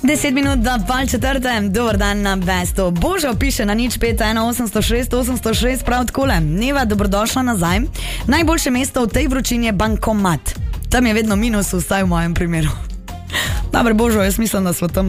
10 minut do pol četrte, dober dan na Bestu. Božo piše na 051806 prav takole. Neva, dobrodošla nazaj. Najboljše mesto v tej vročini je bankomat. Tam je vedno minus, vsaj v mojem primeru. Dobre, Božo, jaz mislim, da smo tam